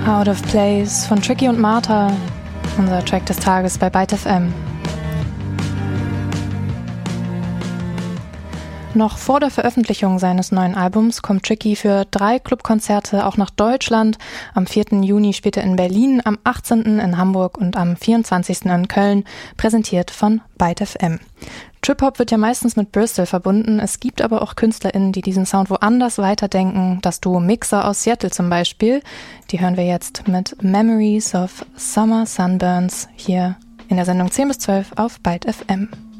Out of Place von Tricky und Martha, unser Track des Tages bei Byte FM. Noch vor der Veröffentlichung seines neuen Albums kommt Tricky für 3 Clubkonzerte auch nach Deutschland. Am 4. Juni spielt er in Berlin, am 18. in Hamburg und am 24. in Köln, präsentiert von Byte FM. Trip-Hop wird ja meistens mit Bristol verbunden, es gibt aber auch KünstlerInnen, die diesen Sound woanders weiterdenken. Das Duo Mixer aus Seattle zum Beispiel, die hören wir jetzt mit Memories of Summer Sunburns hier in der Sendung 10 bis 12 auf Byte FM.